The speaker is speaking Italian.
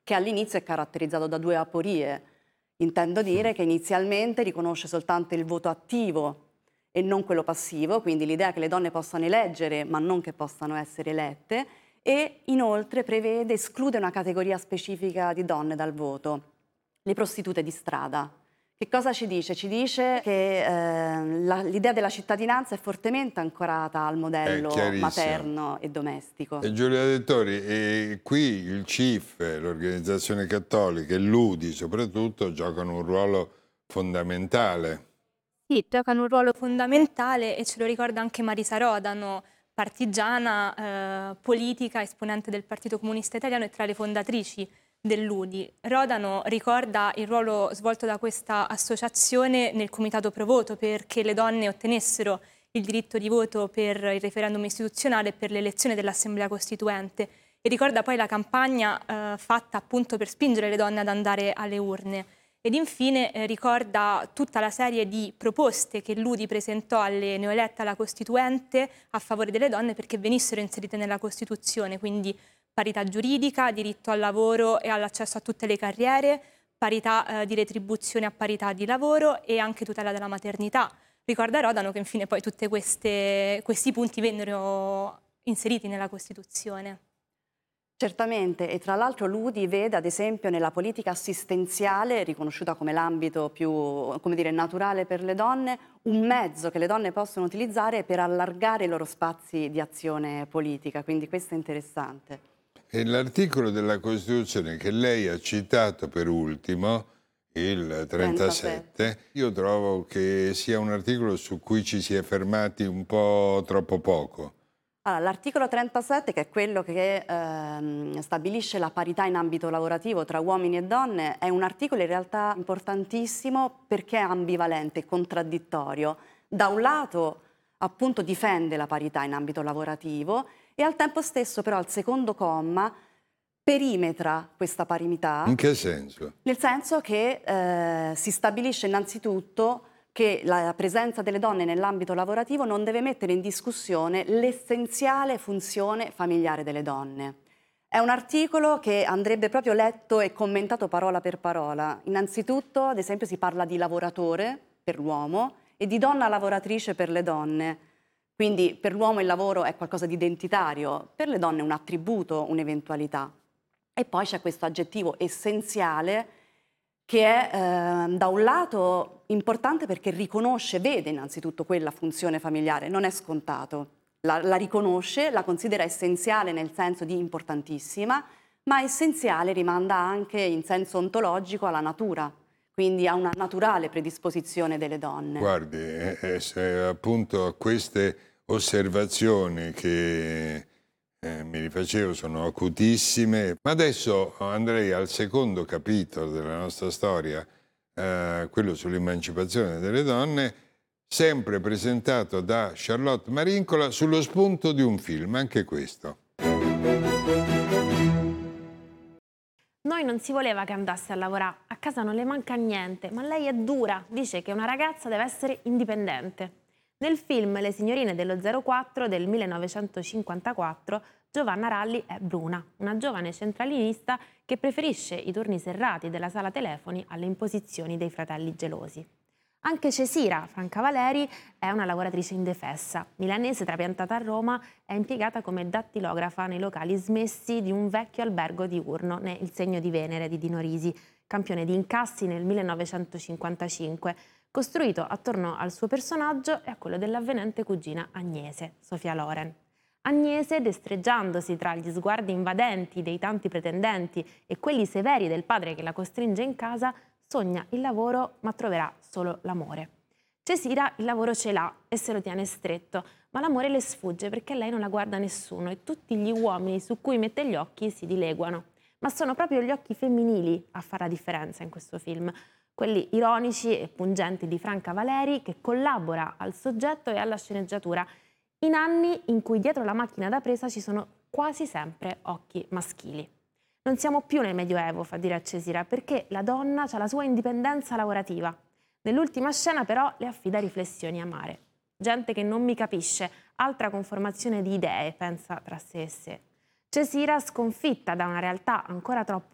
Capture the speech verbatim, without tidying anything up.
che all'inizio è caratterizzato da due aporie. Intendo dire che inizialmente riconosce soltanto il voto attivo e non quello passivo, quindi l'idea che le donne possano eleggere ma non che possano essere elette, e inoltre prevede, esclude una categoria specifica di donne dal voto, le prostitute di strada. Che cosa ci dice? Ci dice che eh, la- l'idea della cittadinanza è fortemente ancorata al È modello chiarissimo. materno e domestico. E Giulia Dettori, e qui il C I F, l'Organizzazione Cattolica e l'U D I soprattutto giocano un ruolo fondamentale. Sì, giocano un ruolo fondamentale e ce lo ricorda anche Marisa Rodano, partigiana, eh, politica, esponente del Partito Comunista Italiano e tra le fondatrici dell'U D I. Rodano ricorda il ruolo svolto da questa associazione nel Comitato Pro Voto perché le donne ottenessero il diritto di voto per il referendum istituzionale e per l'elezione dell'Assemblea Costituente e ricorda poi la campagna eh, fatta appunto per spingere le donne ad andare alle urne. Ed infine eh, ricorda tutta la serie di proposte che l'U D I presentò alle neoelette alla Costituente a favore delle donne perché venissero inserite nella Costituzione, quindi parità giuridica, diritto al lavoro e all'accesso a tutte le carriere, parità eh, di retribuzione a parità di lavoro e anche tutela della maternità. Ricorda Rodano che infine poi tutti questi punti vennero inseriti nella Costituzione. Certamente, e tra l'altro l'U D I vede ad esempio nella politica assistenziale, riconosciuta come l'ambito più, come dire, naturale per le donne, un mezzo che le donne possono utilizzare per allargare i loro spazi di azione politica, quindi questo è interessante. E l'articolo della Costituzione che lei ha citato per ultimo, il trentasette, io trovo che sia un articolo su cui ci si è fermati un po' troppo poco. Allora, l'articolo trentasette, che è quello che ehm, stabilisce la parità in ambito lavorativo tra uomini e donne, è un articolo in realtà importantissimo perché è ambivalente e contraddittorio. Da un lato, appunto, difende la parità in ambito lavorativo e al tempo stesso, però, al secondo comma, perimetra questa parità. In che senso? Nel senso che eh, si stabilisce innanzitutto che la presenza delle donne nell'ambito lavorativo non deve mettere in discussione l'essenziale funzione familiare delle donne. È un articolo che andrebbe proprio letto e commentato parola per parola. Innanzitutto, ad esempio, si parla di lavoratore per l'uomo e di donna lavoratrice per le donne. Quindi per l'uomo il lavoro è qualcosa di identitario, per le donne è un attributo, un'eventualità. E poi c'è questo aggettivo essenziale che è eh, da un lato importante perché riconosce, vede innanzitutto quella funzione familiare, non è scontato, la, la riconosce, la considera essenziale nel senso di importantissima, ma essenziale rimanda anche in senso ontologico alla natura, quindi a una naturale predisposizione delle donne. Guardi, eh, eh, se appunto queste osservazioni che eh, mi rifacevo sono acutissime, ma adesso andrei al secondo capitolo della nostra storia, eh, quello sull'emancipazione delle donne, sempre presentato da Charlotte Marincola sullo spunto di un film, anche questo. Noi non si voleva che andasse a lavorare, a casa non le manca niente, ma lei è dura, dice che una ragazza deve essere indipendente. Nel film Le signorine dello zero quattro del millenovecentocinquantaquattro, Giovanna Ralli è Bruna, una giovane centralinista che preferisce i turni serrati della sala telefoni alle imposizioni dei fratelli gelosi. Anche Cesira Francavaleri è una lavoratrice indefessa. Milanese trapiantata a Roma, è impiegata come dattilografa nei locali smessi di un vecchio albergo diurno, né Il segno di Venere di Dino Risi, campione di incassi nel millenovecentocinquantacinque, costruito attorno al suo personaggio e a quello dell'avvenente cugina Agnese, Sofia Loren. Agnese, destreggiandosi tra gli sguardi invadenti dei tanti pretendenti e quelli severi del padre che la costringe in casa, sogna il lavoro ma troverà solo l'amore. Cesira il lavoro ce l'ha e se lo tiene stretto, ma l'amore le sfugge perché lei non la guarda nessuno e tutti gli uomini su cui mette gli occhi si dileguano. Ma sono proprio gli occhi femminili a fare la differenza in questo film, quelli ironici e pungenti di Franca Valeri che collabora al soggetto e alla sceneggiatura, in anni in cui dietro la macchina da presa ci sono quasi sempre occhi maschili. Non siamo più nel Medioevo, fa dire a Cesira, perché la donna ha la sua indipendenza lavorativa. Nell'ultima scena però le affida riflessioni amare. Gente che non mi capisce, altra conformazione di idee, pensa tra sé e sé. Cesira, sconfitta da una realtà ancora troppo